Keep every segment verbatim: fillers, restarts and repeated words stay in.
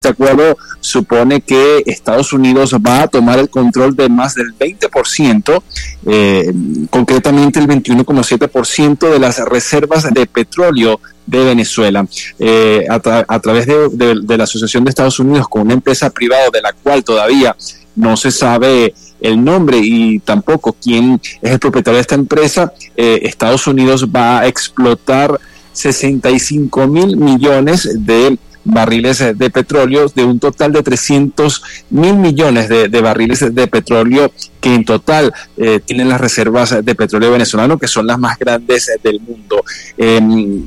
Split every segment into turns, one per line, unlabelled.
este acuerdo supone que Estados Unidos va a tomar el control de más del veinte por ciento, eh, concretamente el veintiuno coma siete por ciento de las reservas de petróleo de Venezuela, eh, a, tra- a través de, de, de la Asociación de Estados Unidos con una empresa privada de la cual todavía no se sabe el nombre y tampoco quién es el propietario de esta empresa. eh, Estados Unidos va a explotar sesenta y cinco mil millones de barriles de petróleo, de un total de trescientos mil millones de, de barriles de petróleo que en total eh, tienen las reservas de petróleo venezolano, que son las más grandes del mundo. Eh,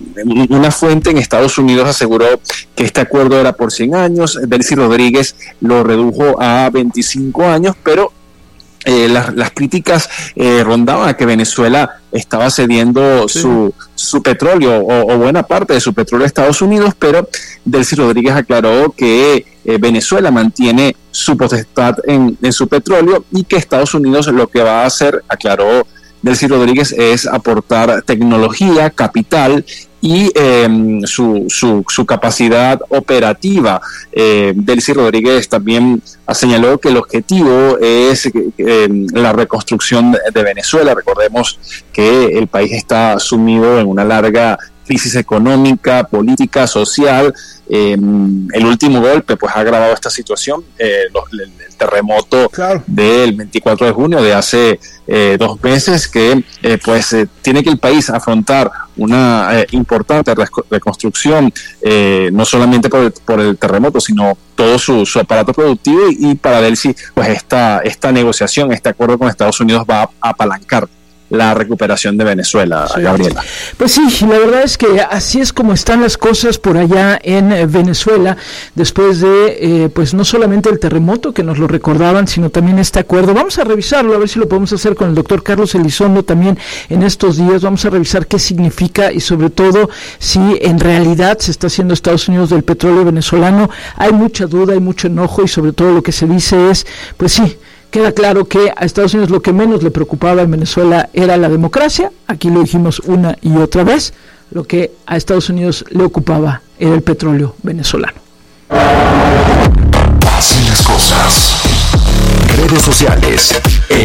una fuente en Estados Unidos aseguró que este acuerdo era por cien años, Delcy Rodríguez lo redujo a veinticinco años, pero Eh, las, las críticas eh, rondaban a que Venezuela estaba cediendo sí. su, su petróleo o, o buena parte de su petróleo a Estados Unidos, pero Delcy Rodríguez aclaró que eh, Venezuela mantiene su potestad en, en su petróleo y que Estados Unidos lo que va a hacer, aclaró Delcy Rodríguez, es aportar tecnología, capital y eh, su, su, su capacidad operativa. Eh, Delcy Rodríguez también señaló que el objetivo es eh, la reconstrucción de Venezuela. Recordemos que el país está sumido en una larga crisis económica, política, social. Eh, el último golpe pues ha agravado esta situación, eh, los, el, el terremoto claro. del veinticuatro de junio de hace eh, dos meses que eh, pues eh, tiene que el país afrontar una eh, importante reconstrucción, eh, no solamente por el, por el terremoto, sino todo su, su aparato productivo, y, y para Delcy pues esta, esta negociación, este acuerdo con Estados Unidos va a, a apalancar la recuperación de Venezuela, sí. Gabriela.
Pues sí, la verdad es que así es como están las cosas por allá en Venezuela, después de, eh, pues no solamente el terremoto, que nos lo recordaban, sino también este acuerdo. Vamos a revisarlo, a ver si lo podemos hacer con el doctor Carlos Elizondo también en estos días. Vamos a revisar qué significa y sobre todo si en realidad se está haciendo Estados Unidos del petróleo venezolano. Hay mucha duda, hay mucho enojo y sobre todo lo que se dice es, pues sí, queda claro que a Estados Unidos lo que menos le preocupaba en Venezuela era la democracia. Aquí lo dijimos una y otra vez. Lo que a Estados Unidos le ocupaba era el petróleo venezolano.
Así las cosas. Redes sociales.